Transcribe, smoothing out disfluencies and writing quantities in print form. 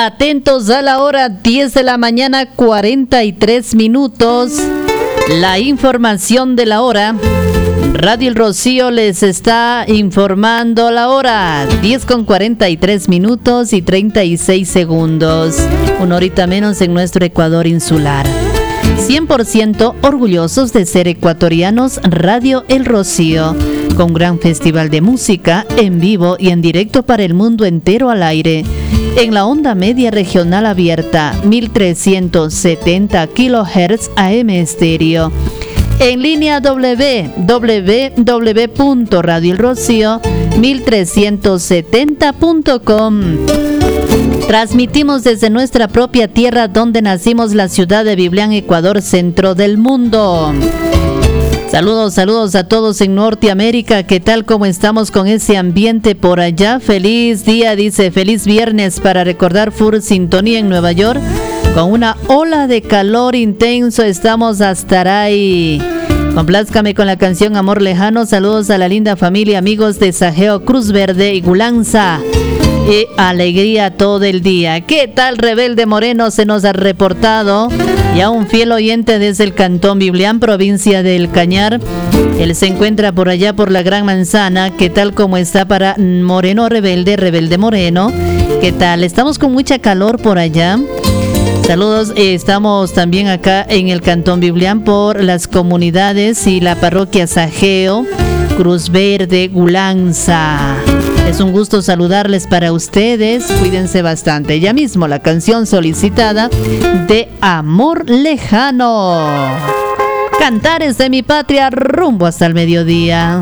Atentos a la hora 10 de la mañana, 43 minutos. La información de la hora. Radio El Rocío les está informando la hora 10 con 43 minutos y 36 segundos. Una horita menos en nuestro Ecuador insular. 100% orgullosos de ser ecuatorianos. Radio El Rocío, con gran festival de música en vivo y en directo para el mundo entero al aire. En la onda media regional abierta, 1370 kHz AM estéreo. En línea www.radioelrocio1370.com. Transmitimos desde nuestra propia tierra donde nacimos, la ciudad de Biblián, Ecuador, centro del mundo. Saludos a todos en Norteamérica. ¿Qué tal? ¿Cómo estamos con ese ambiente por allá? Feliz día, dice, feliz viernes para recordar Full Sintonía en Nueva York. Con una ola de calor intenso estamos hasta ahí. Complázcame con la canción Amor Lejano. Saludos a la linda familia, amigos de Sajeo, Cruz Verde y Gulanza. Y alegría todo el día. ¿Qué tal? Rebelde Moreno se nos ha reportado. Ya un fiel oyente desde el Cantón Biblián, provincia del Cañar. Él se encuentra por allá por la Gran Manzana. ¿Qué tal? ¿Cómo está para Moreno Rebelde Moreno? ¿Qué tal? Estamos con mucha calor por allá. Saludos, estamos también acá en el Cantón Biblián por las comunidades y la parroquia Sajeo, Cruz Verde, Gulanza. Es un gusto saludarles para ustedes. Cuídense bastante. Ya mismo la canción solicitada de Amor Lejano. Cantares de mi patria rumbo hasta el mediodía.